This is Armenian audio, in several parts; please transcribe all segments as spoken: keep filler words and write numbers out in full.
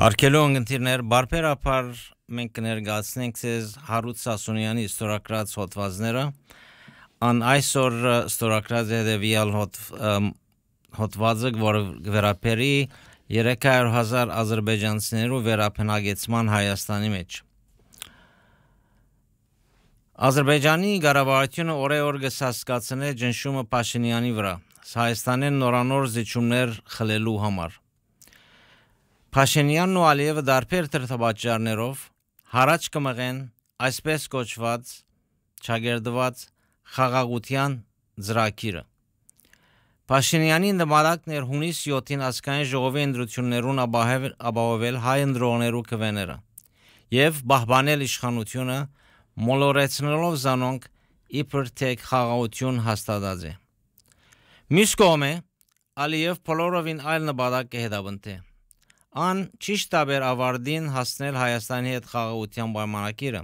Արկելոն ընտիրներ բարբերապար մենք կներկայացնենք ձեզ Հարութ Սասունյանի ստորագրած հոդվածները ան այսօր ստորագրած հետևյալ հոդ հոդվածը որը վերապերի երեք հարյուր հազար ազերբայջանցիներու վերապնագեցման Հայաստանի մեջ Ադրբեջանի ղարավարությունը օրեօր կսասկացնե ջնշումը Փաշինյանի վրա Հայաստանեն նորանոր զիջումներ խլելու համար Փաշինյանն ու Ալիևը դարբեր թրթաբաճարներով հարաճ կմղեն այսպես կոչված չագերդված խաղաղության ծրագիրը Փաշինյանի նպատակն էր հունիս յոթին ազգային ժողովի ընտրություններուն ապահովել հայ ընտրողներու քվեները եւ պահպանել իշխանությունը մոլորեցնելով զանոնք իբր թե խաղաղություն հաստատած է Մյուս կողմը Ալիև բոլորովին այլ նպատակ է հետապնդել Ան ճիշտ աբեր ավարտին հասնել Հայաստանի հետ խաղաղության պայմանագիրը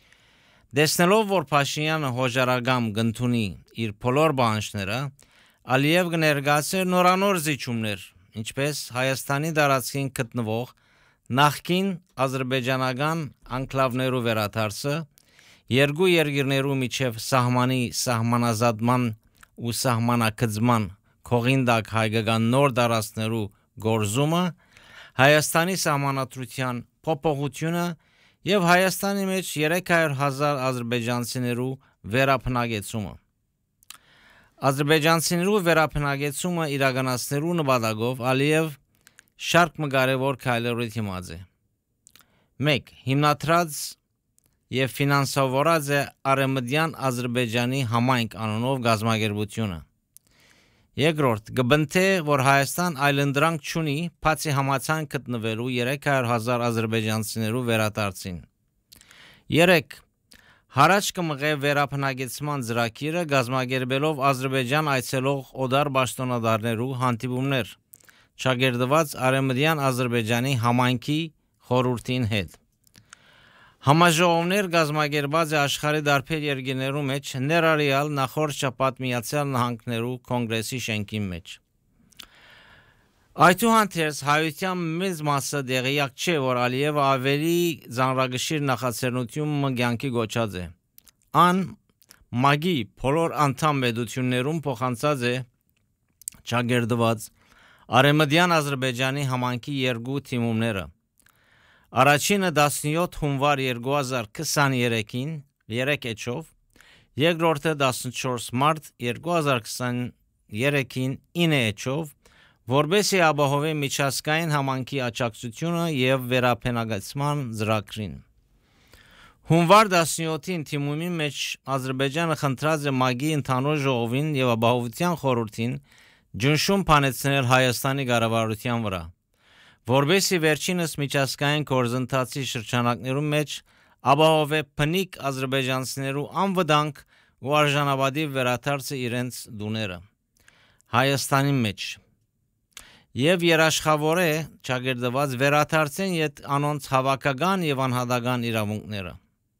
Դեսնելով որ Փաշինյանը հոժարագամ գտնունի իր բոլոր բանջները Ալիև կներկայացրեր նորանոր զիջումներ ինչպես Հայաստանի տարածքին գտնվող նախկին ադրբեջանական անկլավներու վերադարձը երկու երկրներու միջև սահմանի սահմանազատման ու սահմանակցման կողինդակ հայկական նոր տարածքներու գործումը Հայաստանի սահմանադրության փոփոխությունը եւ Հայաստանի մեջ երեք հարյուր հազար ադրբեջանցիներու վերապնագեցումը Ադրբեջանցիներու վերապնագեցումը իրականացնելու նպատակով Ալիև շարք կարևոր քայլերի դիմաց է մեկ Հիմնադրած եւ ֆինանսավորած է Արեմդյան Ադրբեջանի համայնք անունով գազམ་ագերբությունը Երկրորդ գբնթե որ Հայաստան այլընտրանք չունի բացի համացան գտնվելու երեք հարյուր հազար ադրբեջանցիներու վերադարձին երեք Հարաճ կմղե վերապնագեցման ծրագիրը գազམ་ագերբելով Ադրբեջան այցելող օդար պաշտոնատարներու հանդիպումներ չագերդված Արեմդյան Ադրբեջանի համայնքի խորհրդին հետ Համաժողովներ գազམ་ագերբած է աշխարհի դարբեր երկրներու մեջ ներառյալ նախորդ շաբաթ Միացյալ Նահանգներու կոնգրեսի շենքի մեջ Այդուհանդերձ հայության մեծ մասը դեղյակ չէ որ Ալիևը ավելի ծանրագշիր նախաձեռնություն մգյանքի գոչած է Ան մագի բոլոր անդամ պետություններուն փոխանցած է չագերդված Արեմդյան Ադրբեջանի համայնքի երկու թիմումները Առաջինը տասնյոթ հունվար երկու հազար քսաներեքին երեք էջով, երկրորդը տասնչորս մարտ երկու հազար քսաներեքին ինը էջով, որբեսի ապահովի միջազգային համայնքի աջակցությունը եւ վերապնագեցման ծրագրին։ Հունվար տասնյոթին թիմումի մեջ Ադրբեջանը խնդրած է ՄԱԳ-ի ընդհանուր ժողովին եւ ապահովության խորհրդին ջնշում բանեցնել Հայաստանի կառավարության վրա։ Որբեսի վերջինս միջազգային գործընթացի շրջանակներում մեջ ապահովե փնիկ ադրբեջանցիներու անվտանգ ու արժանապատիվ վերադարձը իրենց դուները Հայաստանի մեջ եւ երաշխավորե ճագերդված վերադարձեն իդ անոնց հավաքական եւ անհատական իրավունքները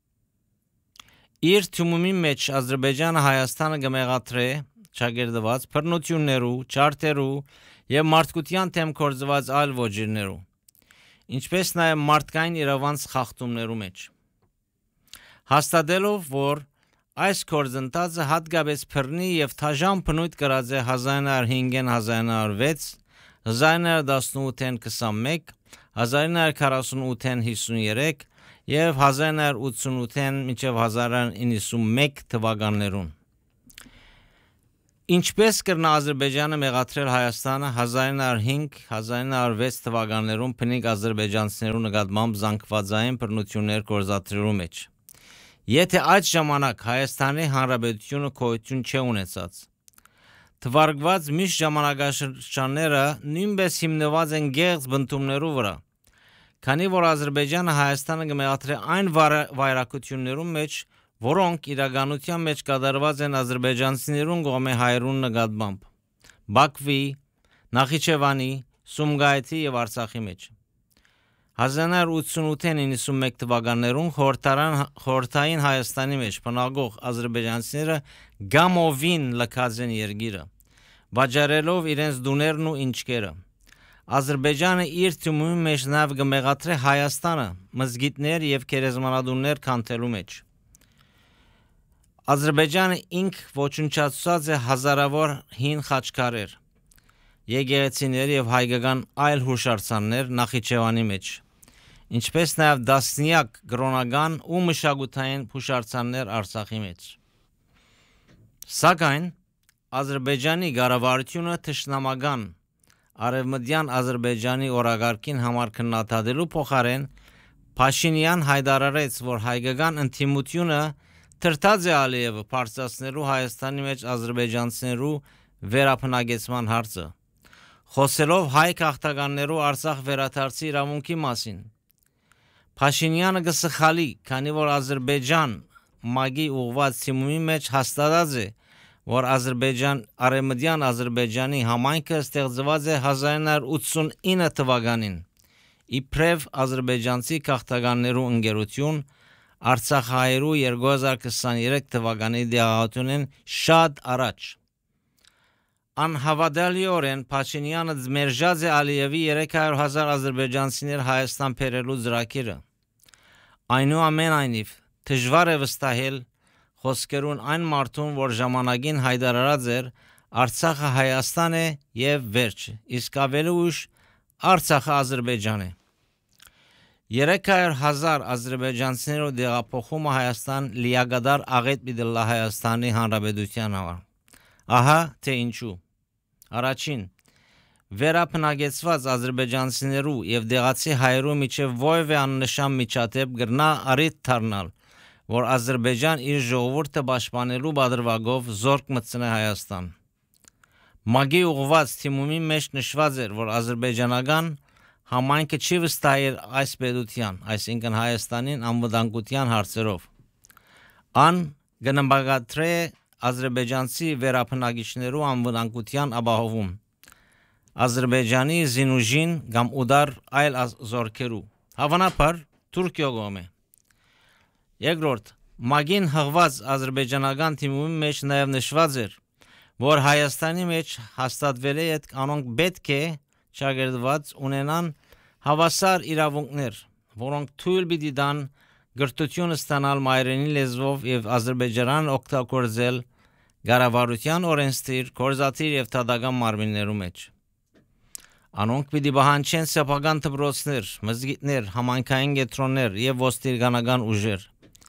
Իր թիմումի մեջ Ադրբեջանը Հայաստանը կմեղադրե ճագերդված բռնություններու, չարտերու եւ մարդկության թեմ կորձված այլ ոճիրներու ինչպես նաեւ մարդկային իրավանց խախտումներու մեջ հաստատելով որ այս կորձընթացը հատկապես բռնի եւ թաժան բնույթ կրած է հազար նոց հինգին հազար նոց վեց հազար նոց տասնութին քսանմեկ հազար նոց քառասունութին հիսուներեք եւ հազար նոց ութսունութին մինչեւ հազար նոց իննսունմեկ թվականներուն Ինչպես կրնա Ադրբեջանը մեղադրել Հայաստանը հազար նոց հինգ հազար նոց վեց թվականներում փնիկ ադրբեջանցիներու նկատմամբ զանգվածային բռնություններ գործադրելու մեջ Եթե այդ ժամանակ Հայաստանի Հանրապետությունը գոյություն չէ ունեցած Թվարկված միշտ ժամանակաշրջանները նույնպես հիմնված են գեղձ բնդումներու վրա Քանի որ Ադրբեջանը Հայաստանը կմեղադրի այն վայրակություններում մեջ որոնք իրականության մեջ կատարված են ադրբեջանցիներուն կողմէ հայերուն նկատմամբ Բաքվի, Նախիջևանի, Սումգայիթի եւ Արցախի մեջ հազար նոց ութսունութին իննսունմեկ թվականներուն խորհրդային Հայաստանի մեջ բնակող ադրբեջանցիները գամովին լքած են երկիրը վաճառելով իրենց դուներն ու ինչկերը Ադրբեջանը իր թիմի մեջ նաև կմեղադրի Հայաստանը մզգիթներ եւ քերեզմանադուններ կանթելու մեջ։ Ադրբեջանը ինք ոչնչացած է հազարավոր հին խաչքարեր, եկեղեցիներ եւ հայկական այլ հուշարձաններ Նախիջևանի մեջ, ինչպես նաև դասնյակ գրոնական ու մշակութային հուշարձաններ Արցախի մեջ։ Սակայն Ադրբեջանի կառավարությունը թշնամական Արևմտյան Ադրբեջանի օրագարկին համար քննադատելու փոխարեն Փաշինյան հայտարարեց, որ հայկական ընդդիմությունը թրթած է Ալիևը բարձրացնելու Հայաստանի մեջ ադրբեջանցիներու վերապնագեցման հարցը, խոսելով հայ քաղաքականներու Արցախ վերադարձի իրավունքի մասին։ Փաշինյանը կսխալի, քանի որ Ադրբեջան մագի ուղված թիմի մեջ հաստատած է, որ Ադրբեջան Արևմտյան Ադրբեջանի համայնքը ստեղծված է հազար ինը հարյուր ութսունինը թվականին, իբրև ադրբեջանցի քաղաքականներու ընկերություն Արցախահայերու երկու հազար քսաներեք թվականի դեղատունեն շատ առաջ։ Անհավատալիորեն Փաշինյանը մերժած է Ալիևի երեք հարյուր հազար ադրբեջանցիներ Հայաստան բերելու ծրագիրը։ Այնուամենայնիվ դժվար է վստահել խոսքերուն այն մարդուն, որ ժամանակին հայտարարած էր Արցախը Հայաստան է եւ վերջ, իսկ ավելի ուշ Արցախը Ադրբեջան է։ երեք հարյուր հազար ադրբեջանցիներու դեղափոխումը Հայաստան լիակատար աղետ պիտի լա Հայաստանի Հանրապետության համար։ Ահա թե ինչու։ Առաջին, վերապնագեցված ադրբեջանցիներու եւ դեղացի հայերու միջև ովևէ աննշան միջադեպ գրնա առիթ դառնալ, որ Ադրբեջան իր ժողովուրդը պաշտպանելու բادرվագով զորք մտցնե Հայաստան։ Մագի ուղված թիմումի մեջ նշված էր, որ ադրբեջանական համայնքը չի վստահել այս պետության, այսինքն Հայաստանին անվտանգության հարցերով։ Ան կնպաստի ադրբեջանցի վերապնագիչներու անվտանգության ապահովում, Ադրբեջանի զինուժին կամ ուդար այլ զորքերու, հավանաբար Թուրքիա կողմէ։ Երկրորդ, մագին հղված ադրբեջանական թիմի մեջ նաև նշված էր, որ Հայաստանի մեջ հաստատվել է այդ կանոնք պետք է ճակերտված ունենան հավասար իրավունքներ, որոնք թույլ պիտի տան գրթություն ստանալ մայրենի լեզվով եւ Ադրբեջանն օգտագործել կառավարության օրենսդիր, գործադիր եւ դատական մարմիններու մեջ։ Անոնք պիտի պահանջեն սեփական դպրոցներ, մզգիթներ, համայնքային կենտրոններ եւ ոստիկանական ուժեր։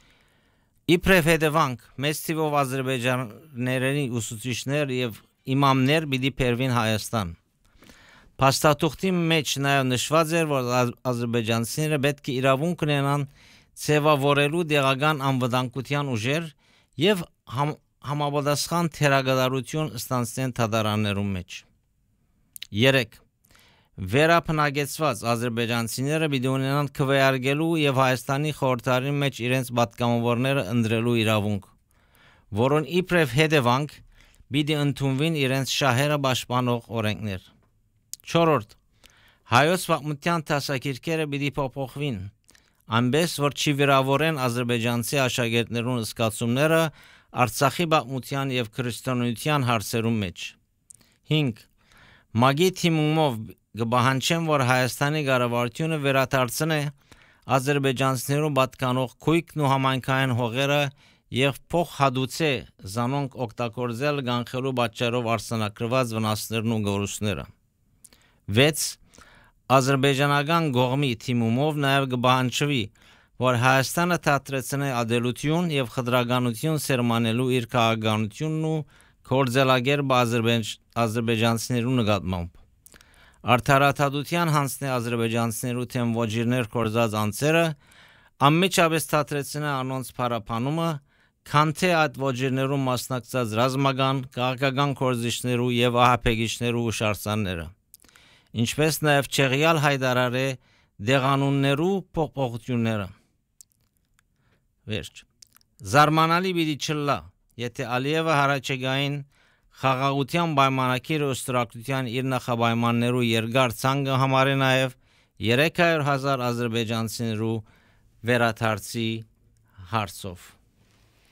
Իբրև հետևանք, մեծ թիվով ադրբեջաներենի ուսուցիչներ եւ իմամներ պիտի բերվին Հայաստան։ Փաստաթուղթի մեջ նաեւ նշված էր, որ ադրբեջանցիները պետք է իրավունք ունենան ձևավորելու դեղական անվտանգության ուժեր եւ համ, համապատասխան թերագադարություն ստանցնեն թադարաններում մեջ։ երեք. Վերապնագեցված ադրբեջանցիները պիտի ունենան քվեարկելու եւ Հայաստանի խորհրդարանի մեջ իրենց պատգամավորները ընտրելու իրավունք, որոնց իբրև հետևանք պիտի ընդունվին իրենց շահերը պաշտպանող օրենքներ։ չորրորդ. Հայոց պատմության դասակիրքերը պիտի փոփոխվին, այնպես որ չի վիրավորեն ադրբեջանցի աշակերտներուն զգացումները Արցախի պատմության եւ քրիստոնեության հարցերում մեջ։ հինգ. Մագի թիմումով կպահանջեն, որ Հայաստանի կառավարությունը վերադարձնե ադրբեջանցիներու պատկանող քույքն ու համայնքային հողերը եւ փոխհատուցե զանոնք օգտագործել կանխելու պատճառով արձանագրված վնասներն ու գորուսները։ վեց. Ադրբեջանական կողմի թիմումով նաեւ կպահանջվի, որ Հայաստանը թատրեցնե ադելություն եւ խտրականություն սերմանելու իր քաղաքականությունն ու կորձելագերբ ադրբեջանցիներու նկատմամբ։ Արդարադատության հանձնե ադրբեջանցիներու թեմ ոչիրներ կորզած անձերը, անմիջապես թատրեցնե անոնց փարապանումը, քան թե այդ ոչիրներու մասնակցած ռազմական, քաղաքական կորզիչներու եւ ահաբեկիչներու հուշարձանները, ինչպես նաեւ չեղյալ հայտարարե դեղանուններու փոփոխությունները։ Վերջ. Զարմանալի պիտի չլա, եթե Ալիևը հարաճեգային խաղաղության պայմանագիրը ըստրակցության իր նախապայմաններու երկար ցանկը համարի նաև երեք հարյուր հազար ադրբեջանցիներու վերադարձի հարցով։